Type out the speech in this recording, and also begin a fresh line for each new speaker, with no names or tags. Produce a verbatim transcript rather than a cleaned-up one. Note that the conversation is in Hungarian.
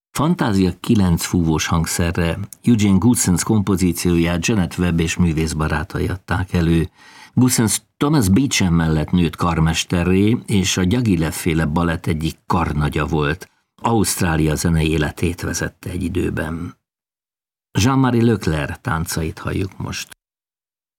Fantázia kilenc fúvós hangszerre Eugene Goossens kompozícióját Janet Webb és művészbarátai adták elő. Goossens Thomas Beecham mellett nőtt karmesterré, és a Diaghilev-féle balett egyik karnagya volt. Ausztrália zenei életét vezette egy időben. Jean-Marie Leclerc táncait halljuk most.